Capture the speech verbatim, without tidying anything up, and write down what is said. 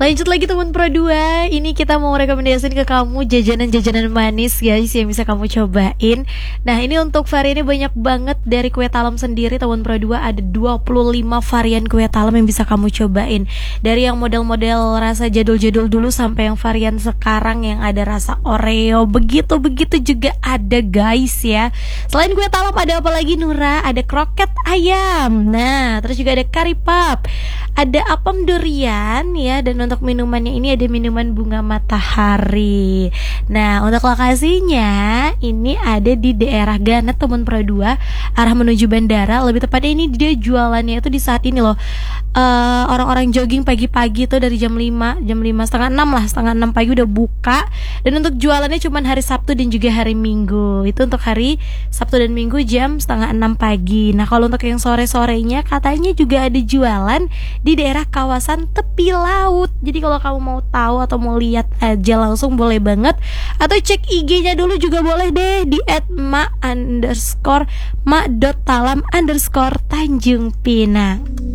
Lanjut lagi teman Pro dua. Ini kita mau rekomendasiin ke kamu jajanan-jajanan manis guys yang bisa kamu cobain. Nah ini untuk variannya banyak banget. Dari kue talam sendiri teman Pro dua ada dua puluh lima varian kue talam yang bisa kamu cobain. Dari yang model-model rasa jadul-jadul dulu sampai yang varian sekarang yang ada rasa Oreo. Begitu-begitu juga ada guys ya. Selain kue talam ada apa lagi Nura? Ada kroket ayam. Nah terus juga ada curry puff, ada apem durian ya. Dan untuk minumannya ini ada minuman bunga matahari. Nah untuk lokasinya ini ada di daerah Ganet teman Pro dua, arah menuju bandara. Lebih tepatnya ini dia jualannya itu di saat ini loh, uh, orang-orang jogging pagi-pagi tuh dari jam lima, jam lima setengah enam lah, setengah enam pagi udah buka. Dan untuk jualannya cuma hari Sabtu dan juga hari Minggu. Itu untuk hari Sabtu dan Minggu jam setengah enam pagi. Nah kalau untuk yang sore-sorenya katanya juga ada jualan di daerah kawasan tepi laut. Jadi kalau kamu mau tahu atau mau lihat aja langsung boleh banget, atau cek I G-nya dulu juga boleh deh di at ma underscore ma dot talam underscore Tanjung Pinang.